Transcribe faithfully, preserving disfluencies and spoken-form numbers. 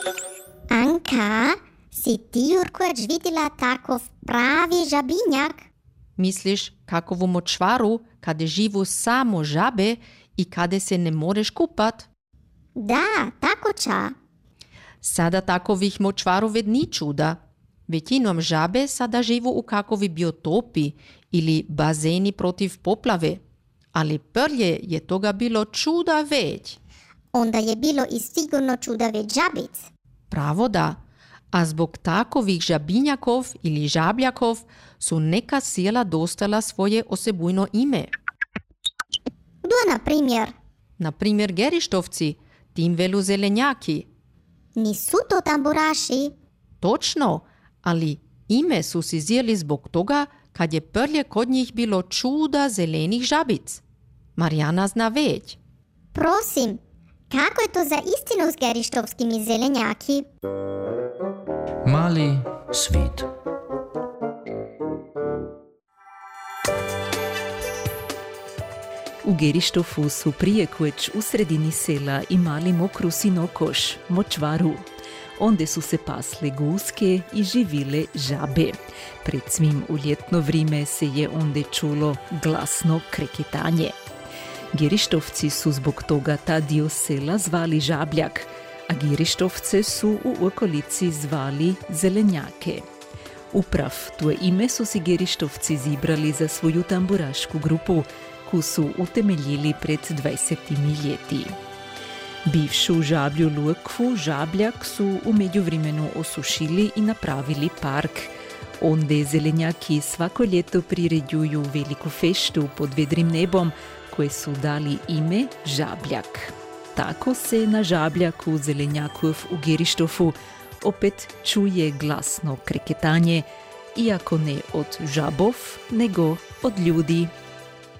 Anka, si ti Jurković vidjela takov pravi žabinjak? Misliš kakovu močvaru, kade živu samo žabe i kade se ne moreš kupat? Da, tako ča. Sada takovih močvaru vedni čuda. Većinom žabe sada živu u kakovi biotopi ili bazeni protiv poplave. Ali prlje je toga bilo čuda već. Onda je bilo i sigurno čuda već žabic. Pravo da. A zbog takovih žabinjakov ili žabljakov su neka sjela dostala svoje osebujno ime. Kdo na primjer? Na primjer Gerištovci, tim velu zelenjaki. Nisu to tamburaši? Točno, ali ime su si zjeli zbog toga kad je prlje kod njih bilo čuda zelenih žabic. Marijana zna već. Prosim, kako je to za istinu s Gerištovskimi zelenjaki? Mali svijet. U Gerištofu su prije kuć u sredini sela imali mokru sinokoš, močvaru. Onde su se pasle guske i živile žabe. Pred svim u ljetno vrime se je onde čulo glasno kreketanje. Gerištovci su zbog toga ta dio sela zvali žabljak, a Gerištovce su u okolici zvali zelenjake. Uprav to ime su si Gerištovci zibrali za svoju tamburašku grupu, koju su utemeljili pred dvajsetimi ljeti. Bivšu žablju lukvu žabljak su u međuvremenu osušili i napravili park. Onde zelenjaki svako ljeto priređuju veliku feštu pod vedrim nebom, koje su dali ime žabljak. Tako se na žabljaku zelenjakov u Gerištofu opet čuje glasno kreketanje, iako ne od žabov, nego od ljudi.